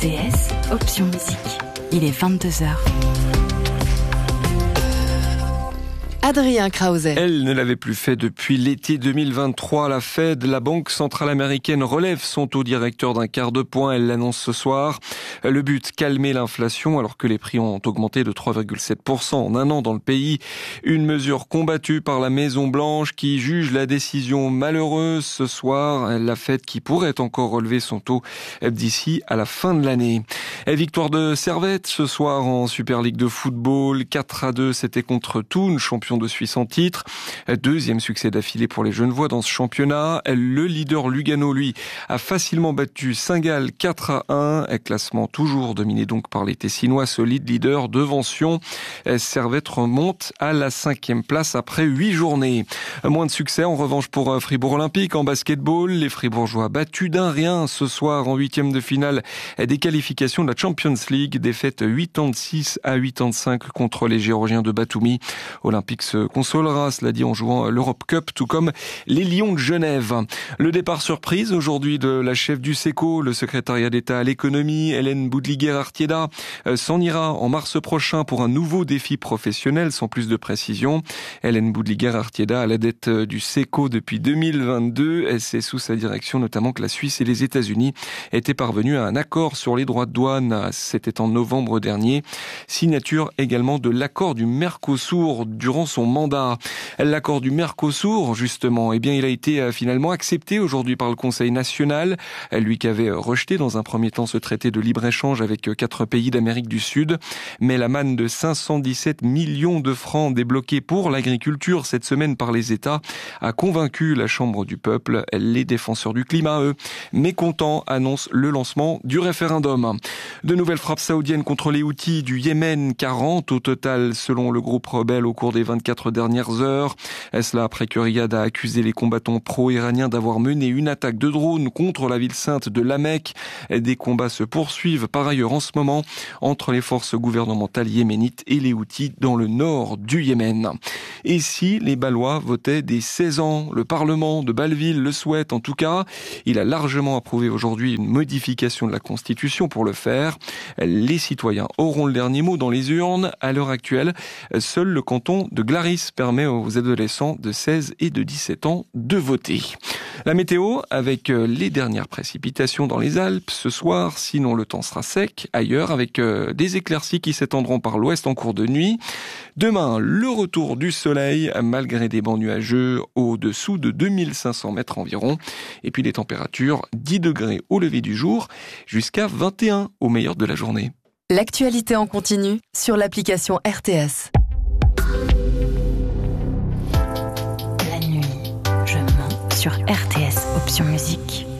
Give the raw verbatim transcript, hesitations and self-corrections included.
T S, option musique. Il est vingt-deux heures. Adrien Krause. Elle ne l'avait plus fait depuis l'été deux mille vingt-trois. La Fed, la Banque centrale américaine, relève son taux directeur d'un quart de point. Elle l'annonce ce soir. Le but, calmer l'inflation alors que les prix ont augmenté de trois virgule sept pour cent en un an dans le pays. Une mesure combattue par la Maison-Blanche qui juge la décision malheureuse ce soir. La Fed qui pourrait encore relever son taux d'ici à la fin de l'année. Victoire de Servette ce soir en Super League de football. quatre à deux, c'était contre Thun, champion de Suisse en titre. Deuxième succès d'affilée pour les Genevois dans ce championnat. Le leader Lugano, lui, a facilement battu Saint-Gall quatre à un. Classement toujours dominé donc par les Tessinois, solide leader devant Sion. Servette remonte à la cinquième place après huit journées. Moins de succès en revanche pour Fribourg Olympique en basketball. Les Fribourgeois battus d'un rien ce soir en huitième de finale des qualifications de la Champions League. Défaite quatre-vingt-six à quatre-vingt-cinq contre les Géorgiens de Batumi. Olympique se consolera, cela dit, en jouant l'Europe Cup, tout comme les Lions de Genève. Le départ surprise aujourd'hui de la chef du SECO, le secrétariat d'État à l'économie, Hélène Boudliguer-Artieda, s'en ira en mars prochain pour un nouveau défi professionnel, sans plus de précision. Hélène Boudliguer-Artieda à la tête du SECO depuis deux mille vingt-deux. C'est sous sa direction notamment que la Suisse et les États-Unis étaient parvenus à un accord sur les droits de douane. C'était en novembre dernier. Signature également de l'accord du Mercosur durant son mandat. L'accord du Mercosur, justement, eh bien, il a été finalement accepté aujourd'hui par le Conseil national, lui qui avait rejeté dans un premier temps ce traité de libre-échange avec quatre pays d'Amérique du Sud. Mais la manne de cinq cent dix-sept millions de francs débloqués pour l'agriculture cette semaine par les États a convaincu la Chambre du peuple. Les défenseurs du climat, eux, mécontents, annoncent le lancement du référendum. De nouvelles frappes saoudiennes contre les Houthis du Yémen, quarante au total selon le groupe rebelle au cours des vingt-quatre dernières heures. Cela après que Riyad a accusé les combattants pro-iraniens d'avoir mené une attaque de drone contre la ville sainte de La Mecque. Des combats se poursuivent par ailleurs en ce moment entre les forces gouvernementales yéménites et les Houthis dans le nord du Yémen. Et si les Bâlois votaient dès seize ans? Le Parlement de Bâle-Ville le souhaite en tout cas. Il a largement approuvé aujourd'hui une modification de la Constitution pour le faire. Les citoyens auront le dernier mot dans les urnes. À l'heure actuelle, seul le canton de Glaris permet aux adolescents de seize et de dix-sept ans de voter. La météo avec les dernières précipitations dans les Alpes ce soir, sinon le temps sera sec ailleurs avec des éclaircies qui s'étendront par l'ouest en cours de nuit. Demain, le retour du soleil malgré des bancs nuageux au-dessous de deux mille cinq cents mètres environ. Et puis les températures dix degrés au lever du jour jusqu'à vingt et un au meilleur de la journée. L'actualité en continu sur l'application R T S. La nuit, je mens sur R T S, option musique.